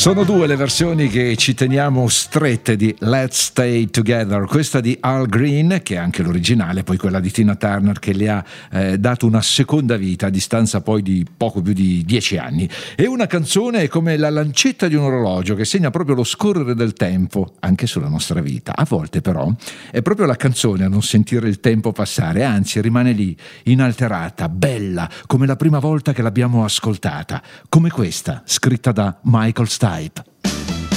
Sono due le versioni che ci teniamo strette di Let's Stay Together, questa di Al Green, che è anche l'originale, poi quella di Tina Turner che le ha dato una seconda vita a distanza poi di poco più di 10 anni. E una canzone è come la lancetta di un orologio che segna proprio lo scorrere del tempo anche sulla nostra vita. A volte però è proprio la canzone a non sentire il tempo passare, anzi rimane lì inalterata, bella, come la prima volta che l'abbiamo ascoltata, come questa scritta da Michael Stipe.